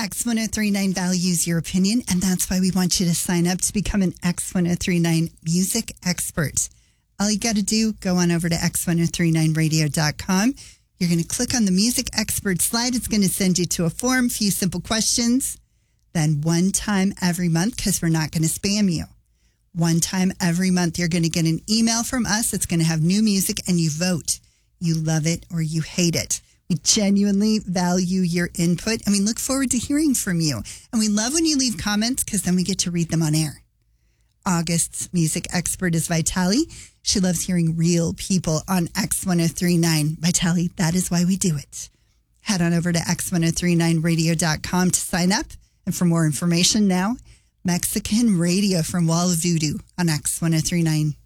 X1039 values your opinion, and that's why we want you to sign up to become an X1039 music expert. All you got to do, go on over to x1039radio.com. You're going to click on the music expert slide. It's going to send you to a form, few simple questions. Then one time every month, because we're not going to spam you. One time every month, you're going to get an email from us. It's going to have new music, and you vote. You love it or you hate it. We genuinely value your input, and we look forward to hearing from you. And we love when you leave comments, because then we get to read them on air. August's music expert is Vitali. She loves hearing real people on X1039. Vitali, that is why we do it. Head on over to x1039radio.com to sign up. And for more information now, Mexican Radio from Wall of Voodoo on X1039.